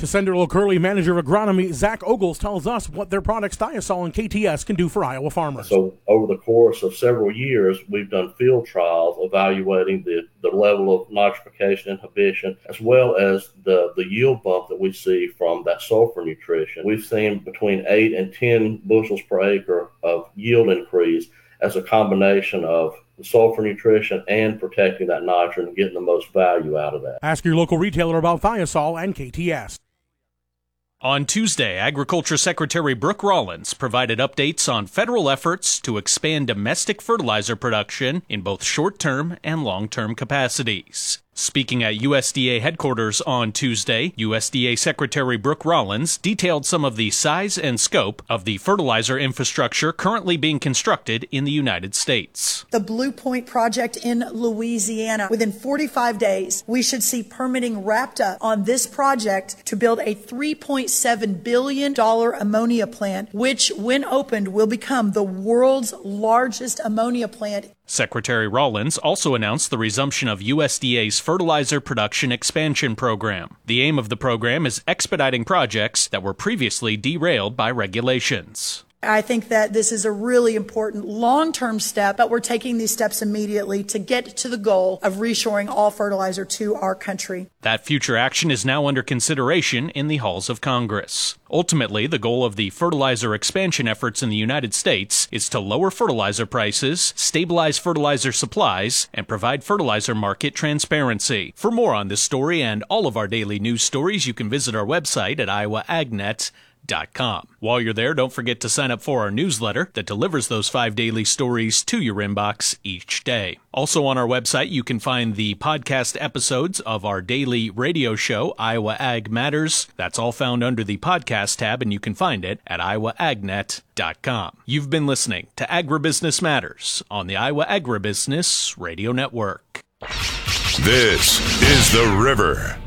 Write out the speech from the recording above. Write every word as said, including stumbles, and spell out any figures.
Centerville Curly Manager of Agronomy Zach Ogles tells us what their products Thiasol and K T S can do for Iowa farmers. So over the course of several years, we've done field trials evaluating the, the level of nitrification inhibition as well as the, the yield bump that we see from that sulfur nutrition. We've seen between eight and ten bushels per acre of yield increase as a combination of the sulfur nutrition and protecting that nitrogen and getting the most value out of that. Ask your local retailer about Thiasol and K T S. On Tuesday, Agriculture Secretary Brooke Rollins provided updates on federal efforts to expand domestic fertilizer production in both short-term and long-term capacities. Speaking at U S D A headquarters on Tuesday, U S D A Secretary Brooke Rollins detailed some of the size and scope of the fertilizer infrastructure currently being constructed in the United States. The Blue Point project in Louisiana. Within forty-five days, we should see permitting wrapped up on this project to build a three point seven billion dollars ammonia plant, which, when opened, will become the world's largest ammonia plant. Secretary Rollins also announced the resumption of U S D A's Fertilizer Production Expansion Program. The aim of the program is expediting projects that were previously derailed by regulations. I think that this is a really important long-term step, but we're taking these steps immediately to get to the goal of reshoring all fertilizer to our country. That future action is now under consideration in the halls of Congress. Ultimately, the goal of the fertilizer expansion efforts in the United States is to lower fertilizer prices, stabilize fertilizer supplies, and provide fertilizer market transparency. For more on this story and all of our daily news stories, you can visit our website at iowa ag net dot com. While you're there, don't forget to sign up for our newsletter that delivers those five daily stories to your inbox each day. Also on our website, you can find the podcast episodes of our daily radio show, Iowa Ag Matters. That's all found under the podcast tab, and you can find it at iowa ag net dot com. You've been listening to Agribusiness Matters on the Iowa Agribusiness Radio Network. This is The River.